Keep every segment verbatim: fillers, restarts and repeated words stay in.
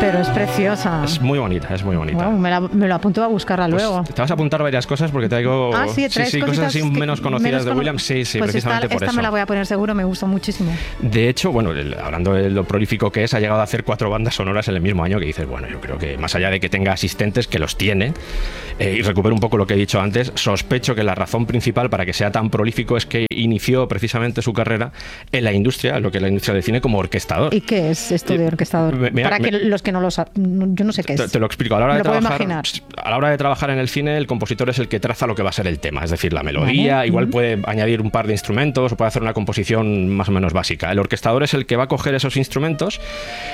Pero es preciosa. Es muy bonita, es muy bonita. Wow, me, la, me lo apunto a buscarla pues luego. Te vas a apuntar varias cosas porque traigo ah, sí, sí, sí, cosas así menos conocidas menos de cono Williams. Sí, sí, pues precisamente esta, por esta eso. me la voy a poner seguro, me gusta muchísimo. De hecho, bueno, el, hablando de lo prolífico que es, ha llegado a hacer cuatro bandas sonoras en el mismo año que dices, bueno, yo creo que más allá de que tenga asistentes, que los tiene, eh, y recupero un poco lo que he dicho antes, sospecho que la razón principal para que sea tan prolífico es que inició precisamente su carrera en la industria, lo que es la industria del cine, como orquestador. ¿Y qué es esto de orquestador? Me, me, para me, que los que no lo saben, yo no sé qué es. Te, te lo explico. A la hora de lo puedo trabajar, imaginar. A la hora de trabajar en el cine, el compositor es el que traza lo que va a ser el tema, es decir, la melodía, vale. igual uh-huh. puede añadir un par de instrumentos o puede hacer una composición más o menos básica. El orquestador es el que va a coger esos instrumentos.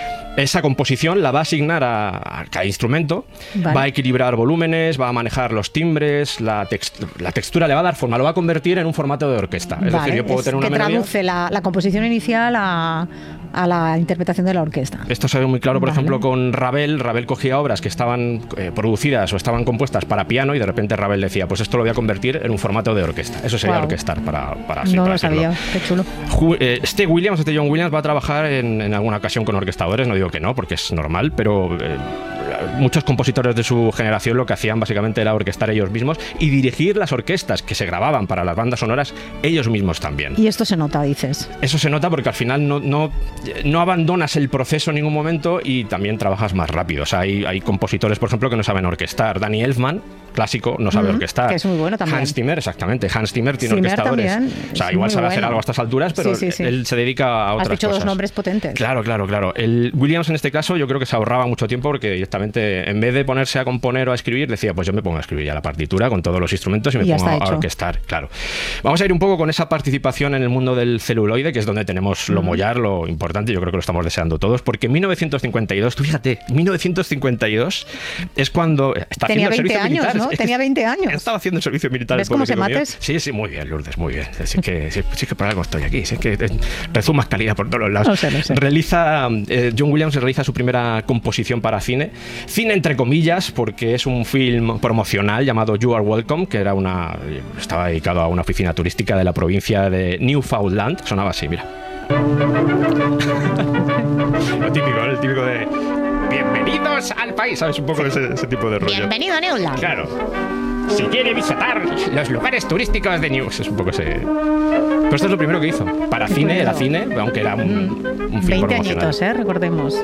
Esa composición la va a asignar a, a cada instrumento, vale. va a equilibrar volúmenes, va a manejar los timbres, la, text, la textura le va a dar forma, lo va a convertir en un formato de orquesta. Es vale, decir, yo puedo es tener una que melodía... traduce la, la composición inicial a, a la interpretación de la orquesta. Esto se ve muy claro, por vale. ejemplo, con Ravel. Ravel cogía obras que estaban eh, producidas o estaban compuestas para piano y de repente Ravel decía, pues esto lo voy a convertir en un formato de orquesta. Eso sería wow. orquestar para, para No para lo sabía, qué chulo. Eh, este Williams, este John Williams va a trabajar en, en alguna ocasión con orquestadores, no digo que no, porque es normal, pero eh, muchos compositores de su generación lo que hacían básicamente era orquestar ellos mismos y dirigir las orquestas que se grababan para las bandas sonoras ellos mismos también. Y esto se nota, dices. Eso se nota porque al final no, no, no abandonas el proceso en ningún momento y también trabajas más rápido. O sea, hay, hay compositores, por ejemplo, que no saben orquestar. Danny Elfman, clásico, no sabe uh-huh, orquestar. Que es muy bueno también. Hans Zimmer, exactamente. Hans Zimmer tiene Zimmer orquestadores. También. O sea, igual sabe bueno. hacer algo a estas alturas, pero sí, sí, sí. él se dedica a otras cosas. Has dicho cosas. dos nombres potentes. Claro, claro, claro. El Williams en este caso yo creo que se ahorraba mucho tiempo porque directamente en vez de ponerse a componer o a escribir decía, pues yo me pongo a escribir ya la partitura con todos los instrumentos y me y pongo a hecho. orquestar. Claro. Vamos a ir un poco con esa participación en el mundo del celuloide, que es donde tenemos lo mollar, lo importante, yo creo que lo estamos deseando todos, porque en mil novecientos cincuenta y dos, tú fíjate, mil novecientos cincuenta y dos es cuando está Tenía haciendo el servicio años, militar. ¿no? Es Tenía veinte años. Estaba haciendo el servicio militar. ¿Ves cómo se mates? Sí, sí, muy bien, Lourdes, muy bien. Sí, que, sí, sí que por algo estoy aquí. Sí, que rezumas calidad por todos los lados. No sé, no sé. Realiza, eh, John Williams realiza su primera composición para cine. Cine entre comillas, porque es un film promocional llamado You Are Welcome, que era una, estaba dedicado a una oficina turística de la provincia de Newfoundland. Sonaba así, mira. Lo típico, el típico de bienvenidos al país, ¿sabes? Un poco ese, ese tipo de rollo. Bienvenido a Newland. Claro. Si quiere visitar los lugares turísticos de News, es un poco ese... Pero esto es lo primero que hizo. Para cine, bueno. era cine, aunque era un, un film veinte añitos, ¿eh? Recordemos.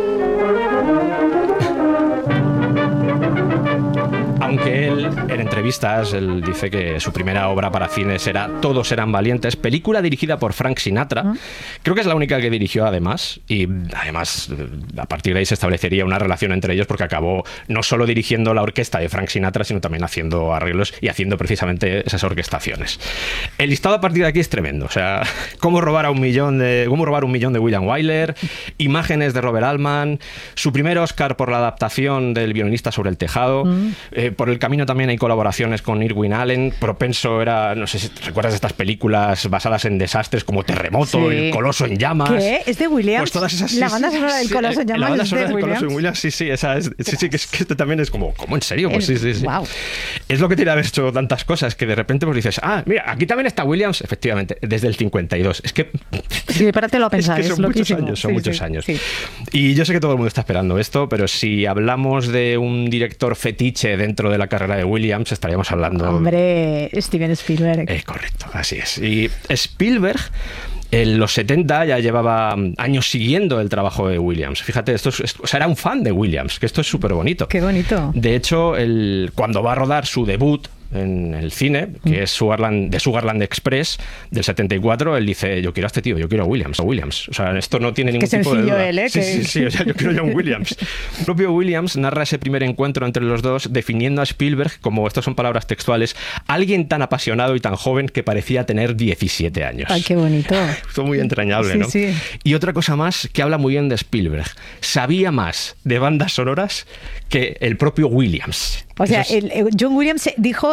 Aunque él, en entrevistas, él dice que su primera obra para cine será Todos eran valientes, película dirigida por Frank Sinatra. Uh-huh. Creo que es la única que dirigió además, y además a partir de ahí se establecería una relación entre ellos porque acabó no solo dirigiendo la orquesta de Frank Sinatra, sino también haciendo arreglos y haciendo precisamente esas orquestaciones. El listado a partir de aquí es tremendo, o sea, cómo robar a un millón de, cómo robar un millón de William Wyler, imágenes de Robert Altman, su primer Oscar por la adaptación del Violinista sobre el tejado. Uh-huh. eh, por el camino también hay colaboraciones con Irwin Allen. Propenso era, no sé si recuerdas estas películas basadas en desastres como Terremoto, sí. El Coloso en llamas. ¿Qué? ¿Es de Williams? Pues todas esas, la banda sonora del Coloso en llamas. La banda es sonora de del Williams. Coloso en Williams, sí, sí, esa es, sí, sí, que, es, que este también es como, ¿cómo en serio? Pues el, sí, sí, sí. Wow. Es lo que tiene haber hecho tantas cosas que de repente pues dices, ah, mira, aquí también está Williams, efectivamente, desde el cincuenta y dos. Es que sí, párate lo a pensar, es que son es muchos años, son sí, muchos sí, años. Sí. Y yo sé que todo el mundo está esperando esto, pero si hablamos de un director fetiche dentro de la carrera de Williams, estaríamos hablando... Hombre, Steven Spielberg. Eh, correcto, así es. Y Spielberg en los setenta ya llevaba años siguiendo el trabajo de Williams. Fíjate, esto es, o sea, era un fan de Williams, que esto es súper bonito. Qué bonito. De hecho, el, cuando va a rodar su debut en el cine, que es Sugarland, de Sugarland Express del setenta y cuatro, él dice, yo quiero a este tío, yo quiero a Williams, a Williams. O sea, esto no tiene ningún Qué tipo de duda. él, ¿eh? Sí, que... sí, sí, o sea, yo quiero a John Williams. El propio Williams narra ese primer encuentro entre los dos definiendo a Spielberg como, estas son palabras textuales, alguien tan apasionado y tan joven que parecía tener diecisiete años. Ay, qué bonito. Fue muy entrañable, sí, ¿no? Sí. Y otra cosa más que habla muy bien de Spielberg, sabía más de bandas sonoras que el propio Williams. O sea, es... el, John Williams dijo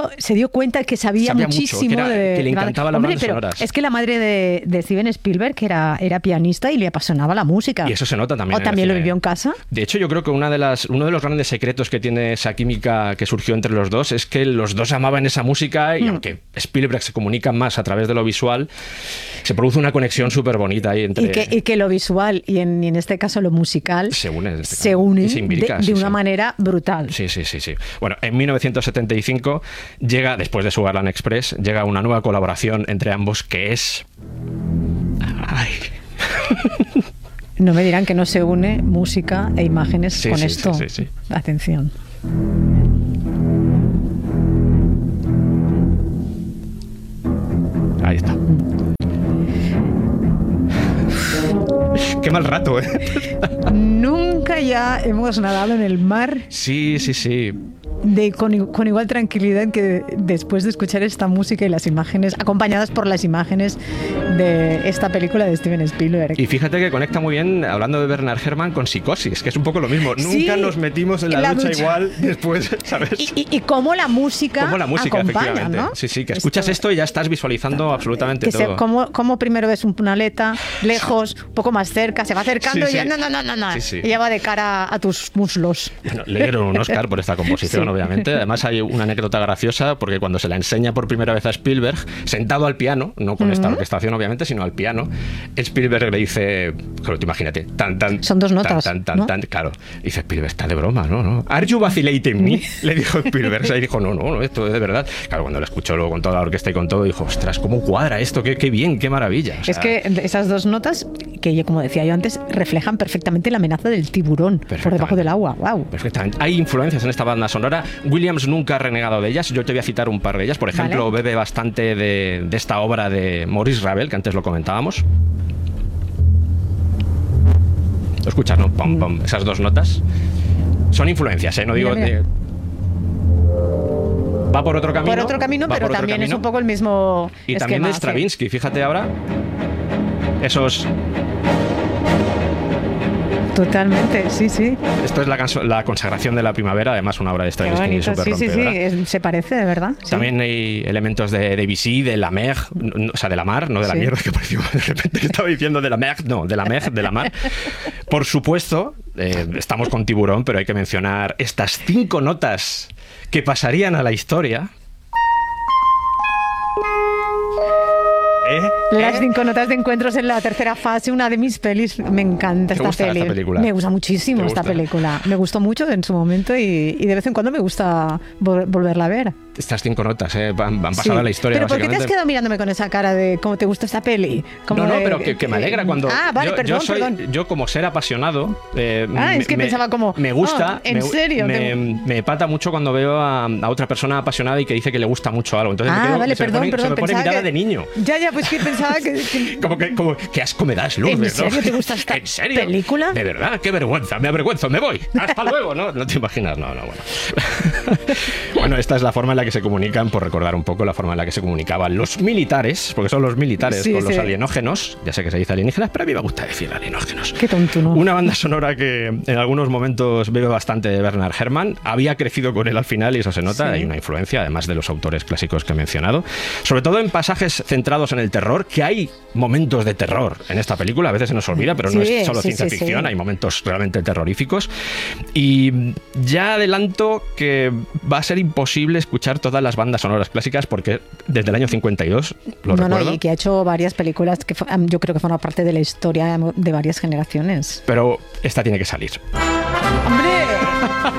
se dio cuenta que sabía, Sabía mucho, muchísimo que era- de... que le encantaban las Hombre, bandas pero sonoras. es que la madre de, de Steven Spielberg que era, era pianista y le apasionaba la música. Y eso se nota también ¿O en el también lo cine. vivió en casa? De hecho, yo creo que una de las, uno de los grandes secretos que tiene esa química que surgió entre los dos es que los dos amaban esa música y Mm. aunque Spielberg se comunica más a través de lo visual, se produce una conexión súper bonita ahí entre... Y que, y que lo visual y en, y en este caso lo musical Se unen, en este se caso. unen Y se imbrican, de, de sí, una sí. manera brutal. Sí, sí, sí, sí. Bueno, en mil novecientos setenta y cinco llega, después de Sugarland Express, llega una nueva colaboración entre ambos que es... Ay. No me dirán que no se une música e imágenes Sí, con sí, esto. sí, sí, sí. Atención. Ahí está. Qué mal rato, ¿eh? Nunca ya hemos nadado en el mar Sí, sí, sí. de, con, con igual tranquilidad que después de escuchar esta música y las imágenes, acompañadas por las imágenes de esta película de Steven Spielberg. Y fíjate que conecta muy bien, hablando de Bernard Herrmann, con Psicosis, que es un poco lo mismo. Sí, Nunca nos metimos en la, en la ducha, ducha. igual después, ¿sabes? Y, y, y cómo la música, Como la música, acompaña, efectivamente. ¿no? Sí, sí, que escuchas esto y ya estás visualizando absolutamente Que se, todo. como, como primero ves una aleta lejos, un poco más cerca, se va acercando Sí, y ya sí. no, no, no, no, no. Sí, sí. Y ya va de cara a tus muslos. Bueno, le dieron un Oscar por esta composición, Sí. obviamente. Además, hay una anécdota graciosa porque cuando se la enseña por primera vez a Spielberg, sentado al piano, no con esta orquestación, obviamente, sino al piano, Spielberg le dice, claro, tú imagínate, tan, tan. Son dos notas, Tan, tan, ¿no? tan, claro. Dice Spielberg, está de broma, ¿no? ¿no? ¿Are you vacillating me? Le dijo Spielberg. Y dijo, no, no, no, esto es de verdad. Claro, cuando lo escuchó luego con toda la orquesta y con todo, dijo, ostras, ¿cómo cuadra esto? Qué, qué bien, qué maravilla. O sea, Es que esas dos notas, que como decía yo antes, reflejan perfectamente la amenaza del tiburón por debajo del agua. ¡Wow! Perfectamente. Hay influencias en esta banda sonora. Williams nunca ha renegado de ellas. Yo te voy a citar un par de ellas. Por ejemplo, Vale. bebe bastante de, de esta obra de Maurice Ravel, que antes lo comentábamos. ¿Lo escuchas, no? Pom, pom. Esas dos notas. Son influencias, ¿eh? No digo... Mira, mira. de- Va por otro camino. Por otro camino, va pero por otro también es camino. un poco el mismo Y esquema. también de sí. Stravinsky. Fíjate ahora. Esos... Totalmente, sí, sí. Esto es la, canso- la consagración de la primavera. Además, una obra de Qué Stravinsky bonito. súper Sí, sí, sí. rompedora. es- se parece, de verdad. sí. También hay elementos de Debussy, de la mer, no, o sea, de la mar, no de la Sí. mierda que pareció de repente que estaba diciendo de la mer, no, de la mer, de la mar. Por supuesto, eh, estamos con Tiburón, pero hay que mencionar estas cinco notas que pasarían a la historia. ¿Eh? Las ¿Eh? cinco notas de encuentros en la tercera fase, una de mis pelis. Me encanta ¿Te esta, gusta peli. esta película? Me gusta muchísimo ¿Te esta gusta? película. Me gustó mucho en su momento y, y de vez en cuando me gusta vol- volverla a ver. Estas cinco notas eh, van, van pasado Sí. a la historia, ¿Pero por qué te has básicamente. quedado mirándome con esa cara de cómo te gusta esta peli? Como No, no, de- pero que, que me alegra cuando. Ah, vale, yo, perdón, yo soy, perdón. yo como ser apasionado. eh, Ah, es que me, pensaba como, Me gusta. ah, ¿en me, serio? Me, Te- me pata mucho cuando veo a, a otra persona apasionada y que dice que le gusta mucho algo. Entonces me Ah, quedo, vale, se me perdón, pone, perdón. se me pone pensaba mirada que- de niño. Ya, ya, pues que pensaba que... que- Como que, como, qué asco me das, Lourdes, ¿En ¿no? serio te gusta esta ¿En serio? película? De verdad, qué vergüenza, me avergüenzo, me voy. Hasta luego, ¿no? No te imaginas, no, no, bueno. Bueno, esta es la forma en la que se comunican, por recordar un poco la forma en la que se comunicaban los militares, porque son los militares Sí, con los sí. alienógenos, ya sé que se dice alienígenas, pero a mí me gusta decir alienógenos. Qué tonto, ¿no? Una banda sonora que en algunos momentos bebe bastante de Bernard Herrmann. Había crecido con él al final y eso se nota. Sí. Hay una influencia, además de los autores clásicos que he mencionado. Sobre todo en pasajes centrados en el terror, que hay momentos de terror en esta película. A veces se nos olvida, pero no Sí, es solo sí, ciencia sí, ficción. sí. Hay momentos realmente terroríficos. Y ya adelanto que va a ser imposible escuchar todas las bandas sonoras clásicas porque desde el año cincuenta y dos, lo no, recuerdo. no, y que ha hecho varias películas que fu- yo creo que forman parte de la historia de varias generaciones. Pero esta tiene que salir. ¡Hombre!